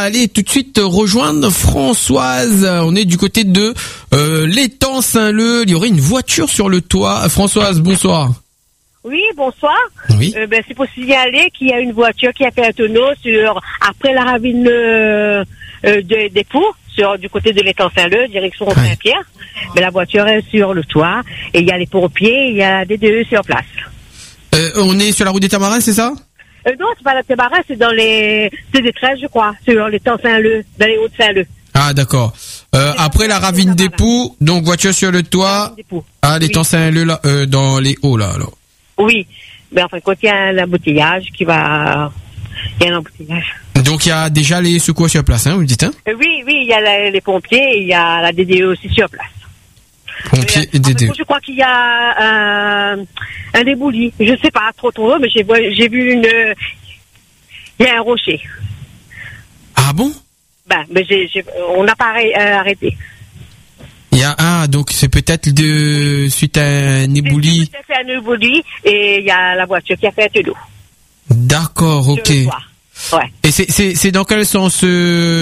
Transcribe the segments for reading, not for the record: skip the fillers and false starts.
aller tout de suite rejoindre Françoise. On est du côté de l'étang Saint-Leu. Il y aurait une voiture sur le toit. Françoise, bonsoir. Oui, bonsoir. Oui. C'est pour signaler qu'il y a une voiture qui a fait un tonneau après la ravine des Poux, du côté de l'étang Saint-Leu, direction Saint-Pierre. Mais la voiture est sur le toit et il y a les pompiers, il y a des DE sur place. On est sur la route des Tamarins, c'est ça? Non, c'est pas la Tamarins, c'est dans les C13, je crois, sur l'étang Saint-Leu, dans les Hauts-de-Saint-Leu. Ah, d'accord. Après la ravine des Poux, donc voiture sur le toit. Ah, l'étang Saint-Leu, là, dans les Hauts, là, alors. Oui. Mais enfin, quand il y a un embouteillage il y a un embouteillage. Donc, il y a déjà les secours sur place, hein, vous me dites, hein? Oui, il y a les pompiers et il y a la DDE aussi sur place. Pompiers et DDE. Je crois qu'il y a un débouli. Je sais pas trop, mais j'ai vu il y a un rocher. Ah bon? Mais on n'a pas arrêté. Donc c'est peut-être suite à un éboulis. C'est peut-être un éboulis et il y a la voiture qui a fait un tonneau. D'accord, ok. Ouais. Et c'est dans quel sens parce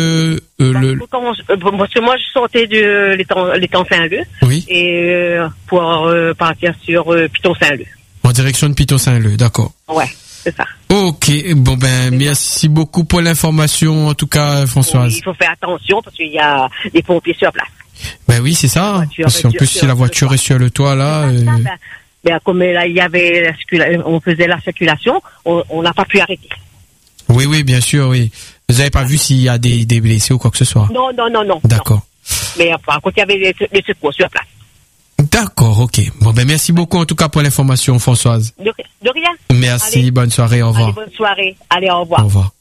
que moi je sortais de l'étang Saint-Leu. Oui. Et pour partir sur Piton Saint-Leu. En direction de Piton Saint-Leu, d'accord. Ouais, c'est ça. Ok, bon merci beaucoup pour l'information en tout cas Françoise. Oui, il faut faire attention parce qu'il y a des pompiers sur place. Ben oui, c'est ça. Parce qu'en plus si la voiture est sur le toit là. Comme là il y avait on faisait la circulation, on n'a pas pu arrêter. Oui, bien sûr, oui. Vous n'avez pas vu s'il y a des blessés ou quoi que ce soit? Non. D'accord. Non. Mais enfin, quand il y avait des secours sur place. D'accord, ok. Bon, merci beaucoup en tout cas pour l'information, Françoise. De rien. Merci, allez. Bonne soirée, au revoir. Allez, bonne soirée. Allez, au revoir. Au revoir.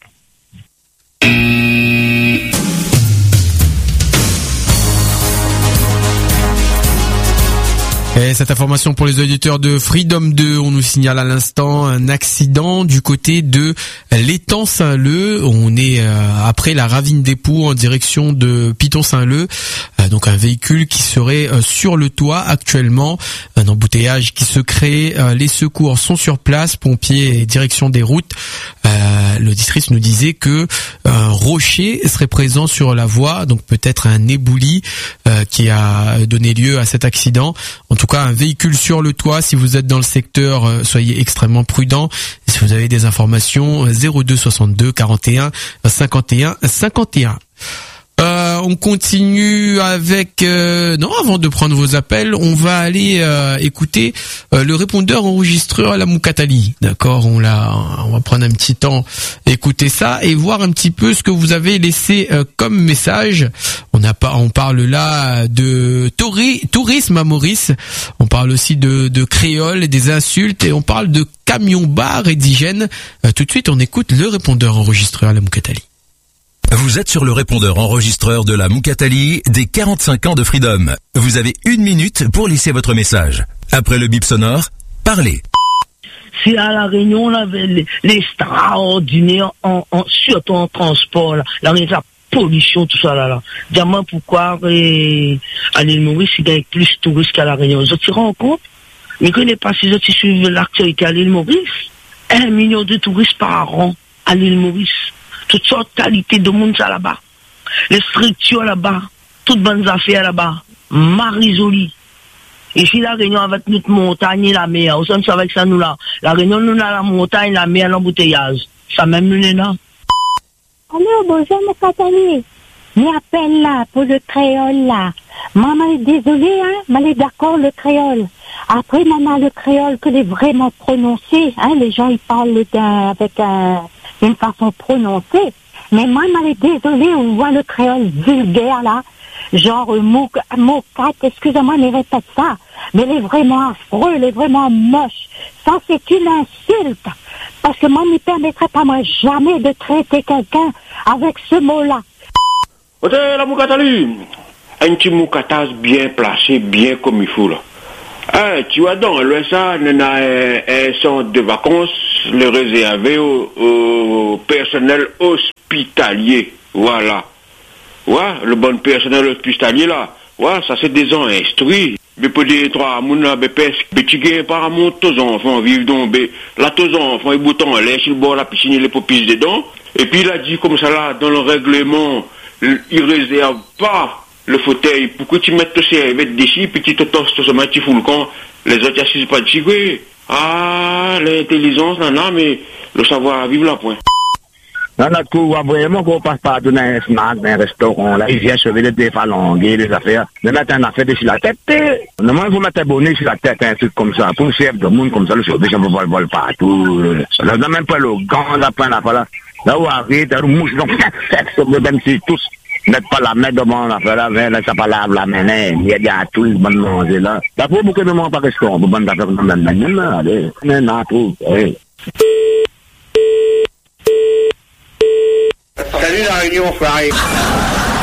Et cette information pour les auditeurs de Freedom 2, on nous signale à l'instant un accident du côté de l'étang Saint-Leu. On est après la ravine des Poux en direction de Piton Saint-Leu. Donc un véhicule qui serait sur le toit actuellement. Un embouteillage qui se crée. Les secours sont sur place. Pompiers et direction des routes. L'auditrice nous disait que un rocher serait présent sur la voie. Donc peut-être un éboulis qui a donné lieu à cet accident. En tout cas, un véhicule sur le toit. Si vous êtes dans le secteur, soyez extrêmement prudent. Et si vous avez des informations, 02 62 41 51 51. On continue avec avant de prendre vos appels, on va aller écouter le répondeur enregistreur à la Moukatali. D'accord, on va prendre un petit temps, écouter ça et voir un petit peu ce que vous avez laissé comme message. On parle là de tourisme à Maurice. On parle aussi de créole et des insultes et on parle de camions-bar et d'hygiène. Tout de suite, on écoute le répondeur enregistreur à la Moukatali. Vous êtes sur le répondeur enregistreur de la Moukatali des 45 ans de Freedom. Vous avez 1 minute pour laisser votre message. Après le bip sonore, parlez. Si à la Réunion, on avait l'extraordinaire, surtout en transport, là, la pollution, tout ça là. Dis-moi pourquoi à l'île Maurice, il y a plus de touristes qu'à la Réunion. Je te rends compte, mais que n'est pas si je suis l'actualité à l'île Maurice, 1 million de touristes par an à l'île Maurice. Toutes sortes de qualités de monde là-bas. Les structures là-bas. Toutes bonnes affaires là-bas. Marie-Jolie. Et si la Réunion avec notre montagne et la mer, on s'en avec ça nous là. La Réunion nous a la montagne, la mer, l'embouteillage. Ça même nous est là. Allô, bonjour, mon Catherine. M'appelle là, pour le créole là. Maman est désolée, hein, mais elle est d'accord, le créole. Après, maman, le créole, que est vraiment prononcé, hein, les gens, ils parlent avec une façon prononcée. Mais moi, elle est désolée, on voit le créole vulgaire là. Genre, mocat, excusez-moi, mais répète ça. Mais elle est vraiment affreux, elle est vraiment moche. Ça, c'est une insulte. Parce que moi, ne me permettrait pas, moi, jamais de traiter quelqu'un avec ce mot-là. Ok, la Moukatali. Un petit Moukatas bien placé, bien comme il faut, là. Tu vois donc, le ça, on a un centre de vacances, le réservé au personnel hospitalier. Voilà. Ouais, le bon personnel hospitalier, là. Ouais, ça c'est des gens instruits. mais pour des trois, mon pesque, petit gain par mon tous enfants vivent donc, là tous enfants, ils bouton en l'air, sur le bord la piscine, les popis dedans. Et puis il a dit comme ça là, dans le règlement, il réserve pas le fauteuil pour que tu mettes tes serviettes dessus, puis tu te tosses sur ce petit fou le camp, les autres assisent pas de chigoué. Ah, l'intelligence, non, mais le savoir vivre là, point. Dans notre cours, vraiment qu'on passe partout dans un snack, dans un restaurant, là, ils viennent chever les phalangues, les affaires. De mettre un affaire dessus la tête. Normalement, il faut mettre un bonnet sur la tête, un truc comme ça. Pour le chef de monde comme ça, le chef, j'en peux vol partout. Là, même pas le gant, là, pas la là. Là où arrête, là où mouche, donc, même si tous mettent pas la main devant l'affaire là, là, ça pas lave la main, il y a des tout, ils vont manger là. D'abord, beaucoup de monde pas restaurant, pour bonne affaire comme la main, là, allez. Maintenant, tout, Salut la Réunion, frère.